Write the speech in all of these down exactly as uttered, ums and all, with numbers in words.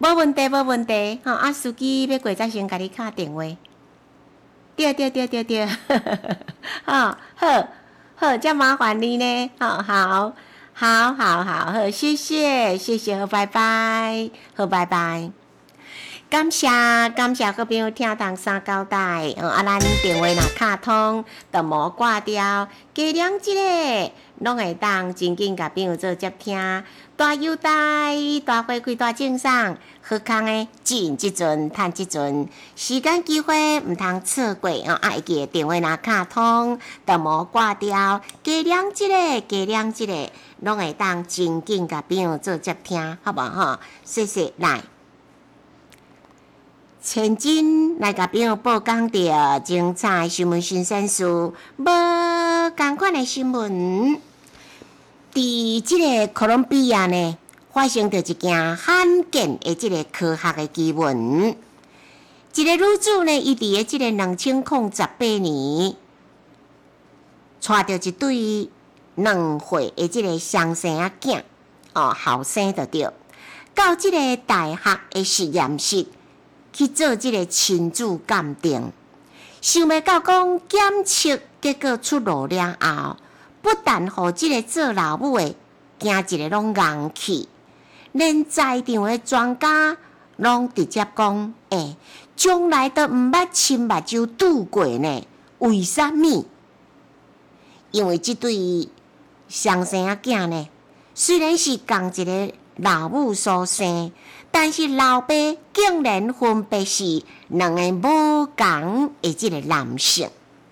无问题，无问题。吼、啊，司机要过才先甲你敲电话。对对对对对，哦，好，好，真麻烦你呢。好好，好好好好，谢谢谢谢，好，拜拜，好，拜拜。感谢感谢各朋友听同三交代，哦啊，咱电话若卡通，就无挂掉，加两一个，拢会当真紧甲朋友做接听，大优待，大回馈，大赠送，好康诶，进即阵，趁即阵，时间机会毋通错过哦，啊，会记电话若卡通，就无挂掉，加两一个，加两一个，拢会当真紧甲朋友做接听，好无吼？谢谢，来。千金来甲朋友报讲着精彩新闻新鲜事，无同款的新闻。伫即个哥伦比亚呢，发生着一件罕见的即个科学的奇闻。一个女子呢，伊伫个即个两千零十八年，带着一对两岁的即个双生仔囝，哦，后生着着，到即个大学的实验室。去做即个亲子鉴定，想袂到讲检测结果出炉了后，不但互即个做老母的惊一个拢硬去，连在场的专家拢直接讲：诶，从来都毋捌亲目睭拄过呢。为什么？因为即对双生仔囝呢，虽然是共一个老母所生。但是老爸竟然分别是两个无同的即个男性。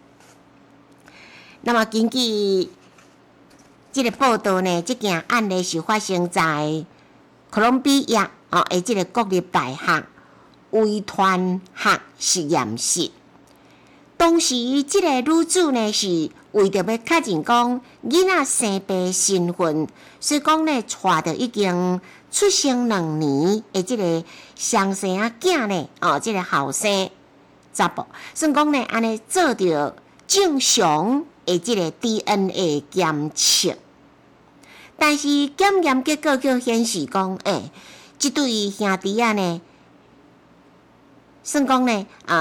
那么根据即个报道呢，这件案例是发生在哥伦比亚哦的即个国立大学遗传学实验室。当时即个女子呢是为着要确认讲囡仔生爸身份，所以讲呢带着已经出生两年的即个双生仔囝呢，哦，即、这个后生查甫，算讲呢安尼做着正常的即个 D N A 检测，但是检验结果却显示讲，诶、欸，即对兄弟仔呢，算讲呢啊。